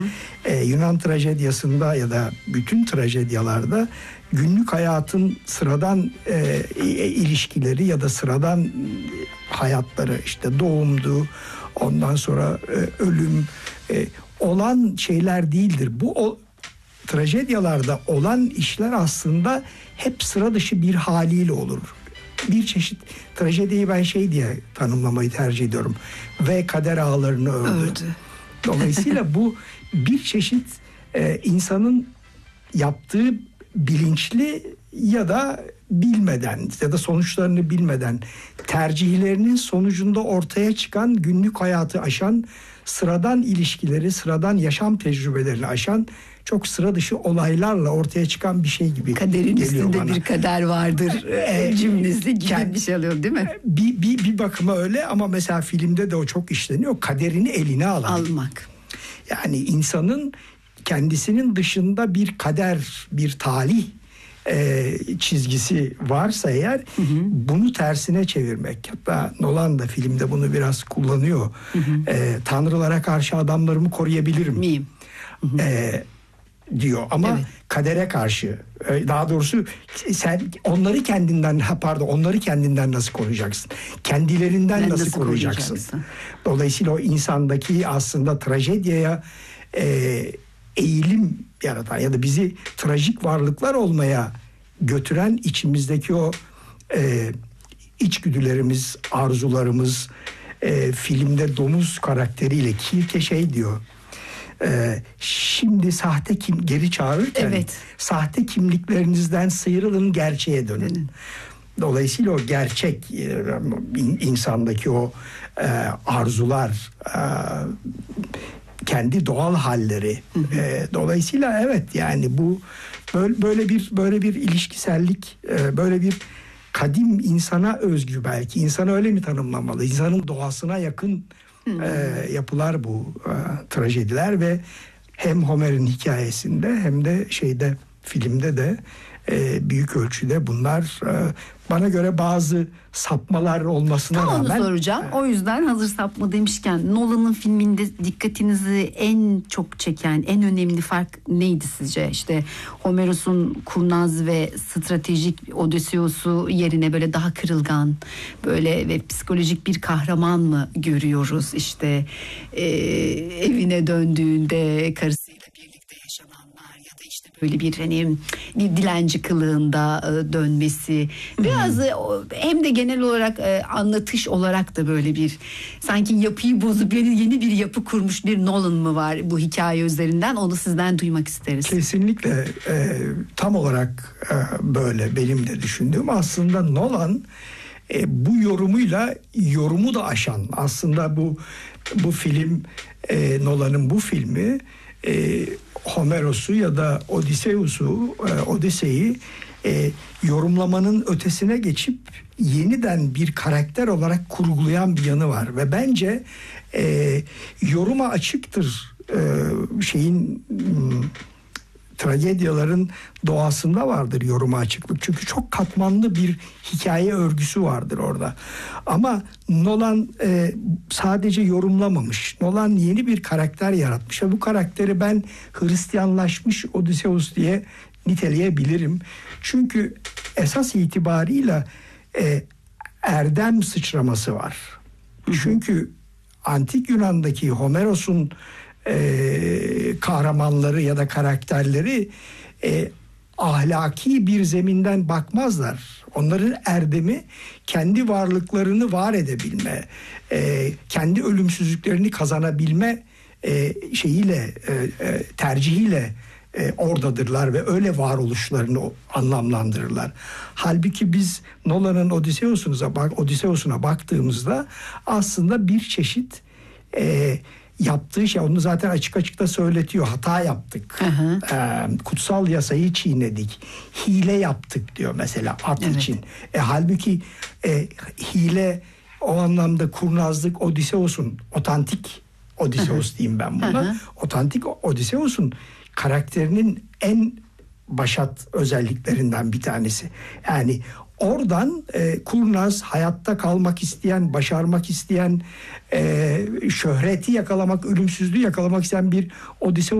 Yunan trajedyasında ya da bütün trajedyalarda günlük hayatın sıradan ilişkileri ya da sıradan hayatları, işte doğumdu, ondan sonra ölüm olan şeyler değildir. Bu trajedyalarda olan işler aslında hep sıra dışı bir haliyle olur. Bir çeşit trajediyi ben şey diye tanımlamayı tercih ediyorum. Ve kader ağlarını ördü. Dolayısıyla bu bir çeşit insanın yaptığı bilinçli ya da bilmeden ya da sonuçlarını bilmeden tercihlerinin sonucunda ortaya çıkan, günlük hayatı aşan, sıradan ilişkileri, sıradan yaşam tecrübelerini aşan çok sıra dışı olaylarla ortaya çıkan bir şey gibi Kaderin geliyor üstünde bana. bir kader vardır cümlesi gibi bir şey oluyor değil mi? Bir bakıma öyle, ama mesela filmde de o çok işleniyor. Kaderini eline almak. Yani insanın kendisinin dışında bir kader, bir talih çizgisi varsa eğer, bunu tersine çevirmek. Hatta Nolan da filmde bunu biraz kullanıyor. Tanrılara karşı adamlarımı koruyabilir miyim? Diyor ama evet, kadere karşı, daha doğrusu sen onları kendinden nasıl koruyacaksın? Kendilerinden nasıl koruyacaksın? Dolayısıyla o insandaki aslında trajedyaya eğilim yaratan ya da bizi trajik varlıklar olmaya götüren içimizdeki o içgüdülerimiz, arzularımız, filmde domuz karakteriyle Kirke şey diyor. Şimdi geri çağırırken sahte kimliklerinizden sıyrılın, gerçeğe dönün. Dolayısıyla o gerçek insandaki o arzular, kendi doğal halleri. Dolayısıyla evet, yani bu böyle bir ilişkisellik, böyle bir kadim insana özgü, belki insana öyle mi tanımlamalı? İnsanın doğasına yakın yapılar bu trajediler ve hem Homer'in hikayesinde hem de filmde de büyük ölçüde bunlar bana göre bazı sapmalar olmasına rağmen. Onu soracağım. O yüzden hazır sapma demişken, Nolan'ın filminde dikkatinizi en çok çeken, en önemli fark neydi sizce? İşte Homeros'un kurnaz ve stratejik Odysseus'u yerine böyle daha kırılgan, böyle ve psikolojik bir kahraman mı görüyoruz? İşte evine döndüğünde karısıyla birlikte yaşananlar ya da işte böyle bir bir dilenci kılığında dönmesi. Biraz hem de genel olarak anlatış olarak da böyle bir sanki yapıyı bozup yeni bir yapı kurmuş bir Nolan mı var bu hikaye üzerinden? Onu sizden duymak isteriz. Kesinlikle tam olarak böyle benim de düşündüğüm. Aslında Nolan bu yorumuyla yorumu da aşan, aslında bu film, Nolan'ın bu filmi Homeros'u ya da Odysseus'u yorumlamanın ötesine geçip yeniden bir karakter olarak kurgulayan bir yanı var ve bence yoruma açıktır. Tragedyaların doğasında vardır yoruma açıklık. Çünkü çok katmanlı bir hikaye örgüsü vardır orada. Ama Nolan sadece yorumlamamış. Nolan yeni bir karakter yaratmış ve bu karakteri ben Hristiyanlaşmış Odysseus diye niteleyebilirim. Çünkü esas itibarıyla erdem sıçraması var. Çünkü Antik Yunan'daki Homeros'un kahramanları ya da karakterleri ahlaki bir zeminden bakmazlar. Onların erdemi kendi varlıklarını var edebilme, kendi ölümsüzlüklerini kazanabilme tercihiyle oradadırlar ve öyle varoluşlarını anlamlandırırlar. Halbuki biz Nolan'ın Odysseus'una baktığımızda aslında bir çeşit yaptığı şey, onu zaten açık da söyletiyor. Hata yaptık. Kutsal yasayı çiğnedik. Hile yaptık diyor mesela at için. Halbuki hile o anlamda kurnazlık Odysseus'un, otantik Odysseus diyeyim ben buna. Otantik Odysseus'un karakterinin en başat özelliklerinden bir tanesi. Yani oradan kurnaz, hayatta kalmak isteyen, başarmak isteyen, şöhreti yakalamak, ölümsüzlüğü yakalamak isteyen bir Odysseus